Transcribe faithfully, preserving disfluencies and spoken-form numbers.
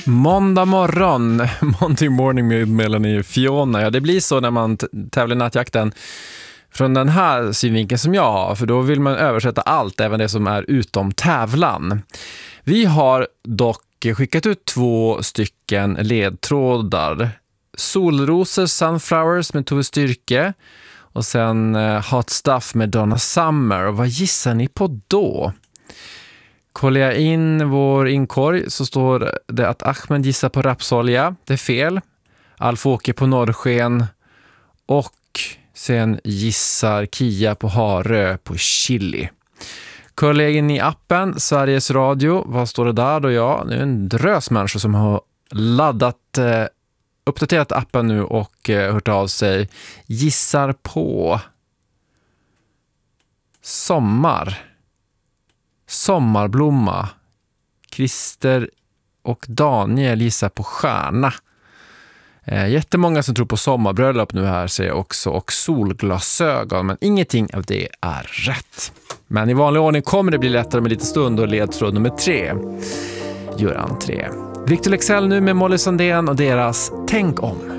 Måndag morgon, Monday morning med Melanie och Fiona. Ja, det blir så när man t- tävlar i nattjakten från den här synvinkeln som jag har. För då vill man översätta allt, även det som är utom tävlan. Vi har dock skickat ut två stycken ledtrådar. Solrosor, Sunflowers med Tove Styrke. Och sen uh, Hot Stuff med Donna Summer. Och vad gissar ni på då? Kollar jag in vår inkorg så står det att Ahmed gissar på rapsolja. Det är fel. Alf åker på norrsken. Och sen gissar Kia på Harö på chili. Kollar jag in i appen Sveriges Radio. Vad står det där då? Ja, det är en drös människor som har laddat, eh, uppdaterat appen nu och eh, hört av sig. Gissar på sommar. Sommarblomma. Christer och Daniel gissar på stjärna. Eh, jättemånga som tror på sommarbröllop nu här säger också, och solglasögon, men ingenting av det är rätt. Men i vanlig ordning kommer det bli lättare med lite stund och ledtråd nummer tre gör entré. Victor Leksell nu med Molly Sandén och deras Tänk om.